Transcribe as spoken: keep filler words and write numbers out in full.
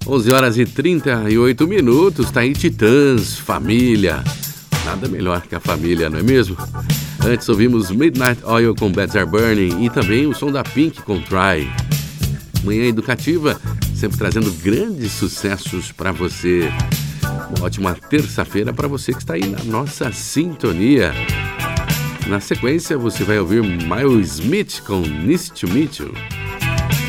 onze horas e trinta e oito minutos, tá aí Titãs, Família. Nada melhor que a família, não é mesmo? Antes ouvimos Midnight Oil com Beds Are Burning e também o som da Pink com Try. Manhã Educativa, sempre trazendo grandes sucessos para você. Uma ótima terça-feira para você que está aí na nossa sintonia. Na sequência, você vai ouvir Miles Smith com Nice to Meet You.